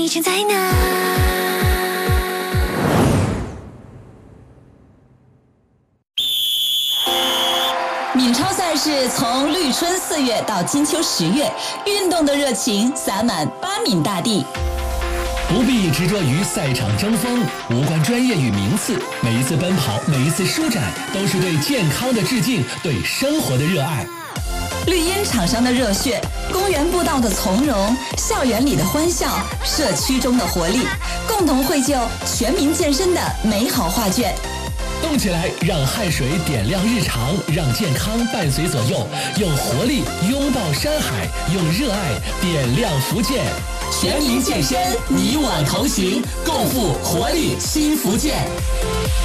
你正在哪？ 闽超赛事从绿春4月到金秋10月，运动的热情洒满巴闽大地。 不必执着于赛场争锋，无关专业与名次，每一次奔跑，每一次舒展，都是对健康的致敬，对生活的热爱。 绿茵场上的热血，公园步道的从容，校园里的欢笑，社区中的活力，共同绘就全民健身的美好画卷。 动起来，让汗水点亮日常，让健康伴随左右，用活力拥抱山海，用热爱点亮福建。全民健身，你我同行，共赴活力新福建。